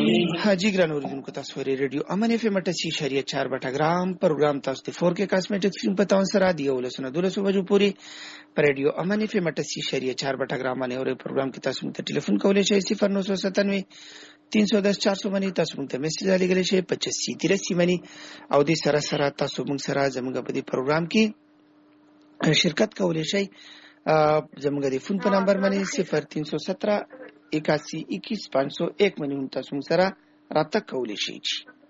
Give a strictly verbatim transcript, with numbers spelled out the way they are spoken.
حاجی ګران اوریدونکو تاسو ورې ریډیو امن اف ام اٹھاسی اشاریه چار بټګرام پروګرام تاسو ته فور کې کاسمیټک فلم په تاون سره دی ولسنه دولسو بجو پوری پر ریډیو امن اف ام اٹھاسی اشاریه چار بټګرام باندې اوري پروګرام کې تاسو ته ټلیفون کولای شئ صفر نو سو ستانوي تین سو دس چار سو باندې تاسو موږ ته میسج لګولای شئ پچاسی تراسی باندې او د سره سره تاسو موږ سره زموږ په دې پروګرام کې شرکت کولای شئ زموږ د فون په نمبر باندې صفر تین سو سترہ اکاسی اکیس پانچ سو ایک باندې تاسو موږ سره رابطه کولای شئ.